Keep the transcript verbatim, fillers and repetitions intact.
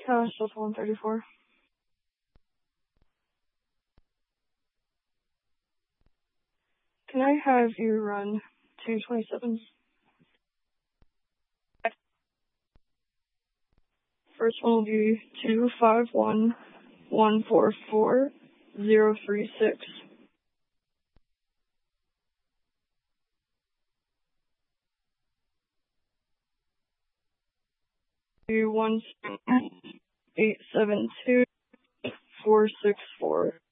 Cash, Delta one thirty-four. Can I have you run two twenty-seven? First one will be two five one one four four zero three six. Two one eight seven two four six four.